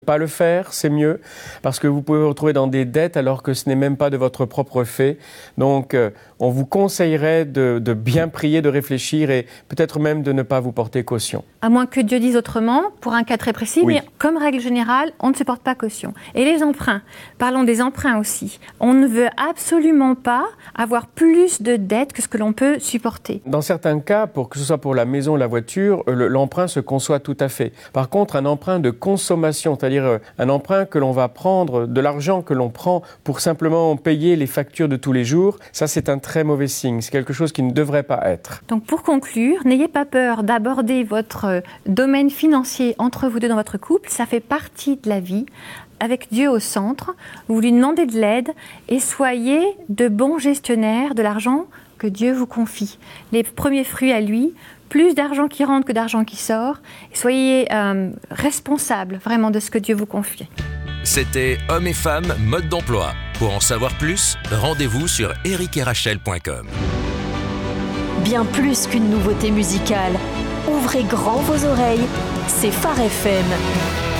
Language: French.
Pas le faire, c'est mieux, parce que vous pouvez vous retrouver dans des dettes alors que ce n'est même pas de votre propre fait. Donc, on vous conseillerait de bien prier, de réfléchir et peut-être même de ne pas vous porter caution. À moins que Dieu dise autrement, pour un cas très précis, Oui. mais comme règle générale, on ne se porte pas caution. Et les emprunts, parlons des emprunts aussi. On ne veut absolument pas avoir plus de dettes que ce que l'on peut supporter. Dans certains cas, que ce soit pour la maison ou la voiture, l'emprunt se conçoit tout à fait. Par contre, un emprunt de consommation, c'est-à-dire un emprunt que l'on va prendre, de l'argent que l'on prend pour simplement payer les factures de tous les jours, ça c'est un très mauvais signe, c'est quelque chose qui ne devrait pas être. Donc pour conclure, n'ayez pas peur d'aborder votre domaine financier entre vous deux dans votre couple, ça fait partie de la vie. Avec Dieu au centre, vous lui demandez de l'aide et soyez de bons gestionnaires de l'argent que Dieu vous confie. Les premiers fruits à lui, plus d'argent qui rentre que d'argent qui sort. Soyez responsables vraiment de ce que Dieu vous confie. C'était Hommes et femmes, mode d'emploi. Pour en savoir plus, rendez-vous sur ericetRachel.com. Bien plus qu'une nouveauté musicale. Ouvrez grand vos oreilles, c'est Phare FM.